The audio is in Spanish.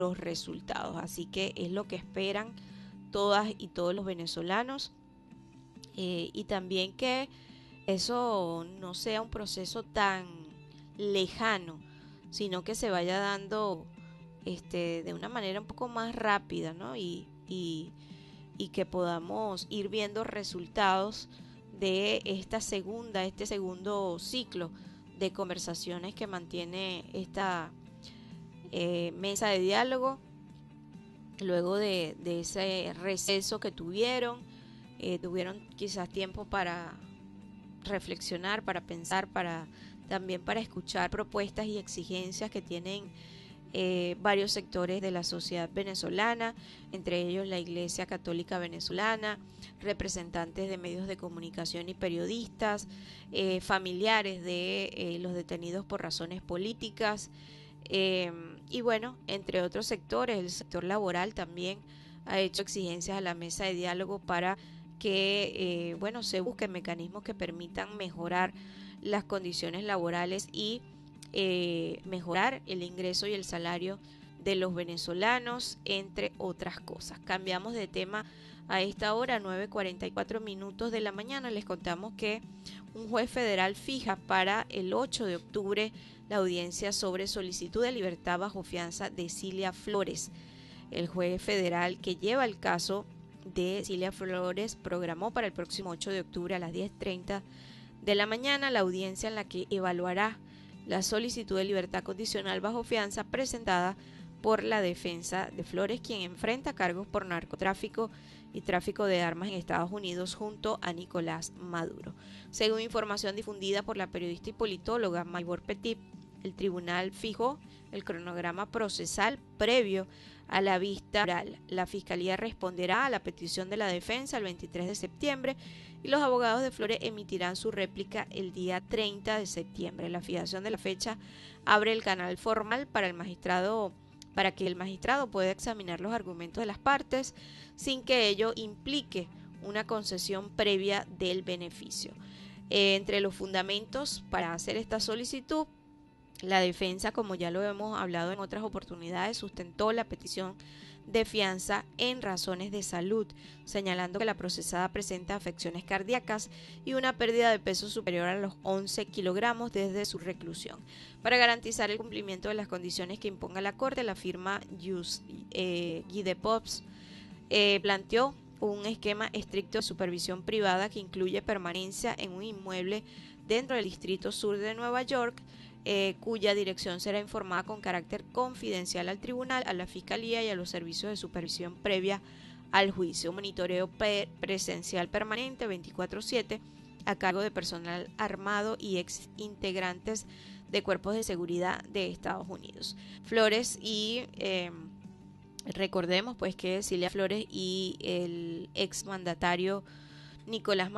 los resultados. Así que es lo que esperan todas y todos los venezolanos, y también que eso no sea un proceso tan lejano, sino que se vaya dando de una manera un poco más rápida, ¿no? Y que podamos ir viendo resultados de este segundo ciclo de conversaciones que mantiene esta mesa de diálogo luego de ese receso que tuvieron quizás tiempo para reflexionar, para pensar, también para escuchar propuestas y exigencias que tienen varios sectores de la sociedad venezolana, entre ellos la Iglesia Católica Venezolana, representantes de medios de comunicación y periodistas, familiares de los detenidos por razones políticas, y bueno, entre otros sectores. El sector laboral también ha hecho exigencias a la mesa de diálogo para que bueno, se busquen mecanismos que permitan mejorar las condiciones laborales y mejorar el ingreso y el salario de los venezolanos, entre otras cosas. Cambiamos de tema a esta hora, 9:44 de la mañana. Les contamos que un juez federal fija para el 8 de octubre la audiencia sobre solicitud de libertad bajo fianza de Cilia Flores. El juez federal que lleva el caso de Cilia Flores programó para el próximo 8 de octubre a las 10:30 de la mañana la audiencia en la que evaluará la solicitud de libertad condicional bajo fianza presentada por la defensa de Flores, quien enfrenta cargos por narcotráfico y tráfico de armas en Estados Unidos junto a Nicolás Maduro. Según información difundida por la periodista y politóloga Maybor Petit, el tribunal fijó el cronograma procesal previo a la vista oral. La Fiscalía responderá a la petición de la defensa el 23 de septiembre y los abogados de Flores emitirán su réplica el día 30 de septiembre. La fijación de la fecha abre el canal formal para que el magistrado pueda examinar los argumentos de las partes sin que ello implique una concesión previa del beneficio. Entre los fundamentos para hacer esta solicitud, la defensa, como ya lo hemos hablado en otras oportunidades, sustentó la petición de fianza en razones de salud, señalando que la procesada presenta afecciones cardíacas y una pérdida de peso superior a los 11 kilogramos desde su reclusión. Para garantizar el cumplimiento de las condiciones que imponga la Corte, la firma Guy de Pops planteó un esquema estricto de supervisión privada que incluye permanencia en un inmueble dentro del Distrito Sur de Nueva York, cuya dirección será informada con carácter confidencial al tribunal, a la fiscalía y a los servicios de supervisión previa al juicio. Monitoreo presencial permanente 24/7 a cargo de personal armado y ex integrantes de cuerpos de seguridad de Estados Unidos. Flores y recordemos pues que Cilia Flores y el exmandatario Nicolás Maduro